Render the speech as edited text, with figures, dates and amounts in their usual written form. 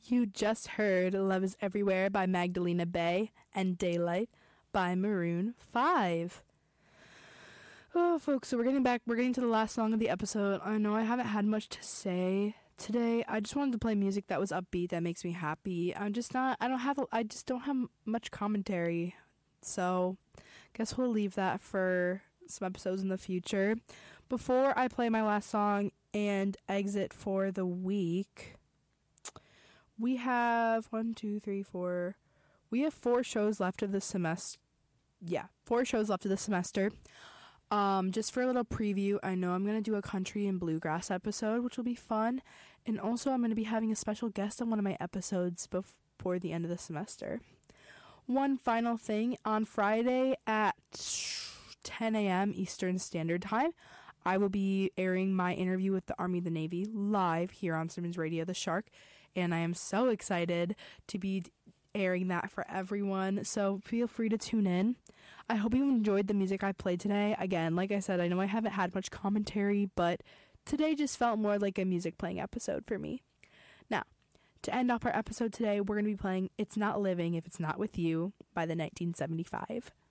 You just heard Love is Everywhere by Magdalena Bay and Daylight by Maroon 5. Oh, folks, so we're getting to the last song of the episode. I know I haven't had much to say today. I just wanted to play music that was upbeat, that makes me happy. I just don't have much commentary. So, guess we'll leave that for some episodes in the future. Before I play my last song and exit for the week, we have 4 shows left of the semester. Yeah, 4 shows left of the semester. Just for a little preview, I know I'm going to do a country and bluegrass episode, which will be fun. And also I'm going to be having a special guest on one of my episodes before the end of the semester. One final thing, on Friday at 10 a.m. Eastern Standard Time, I will be airing my interview with the Army of the Navy live here on Simmons Radio, The Shark. And I am so excited to be airing that for everyone, so feel free to tune in. I hope you enjoyed the music I played today. Again, like I said, I know I haven't had much commentary, but today just felt more like a music playing episode for me. Now, to end off our episode today, we're going to be playing It's Not Living If It's Not With You by the 1975.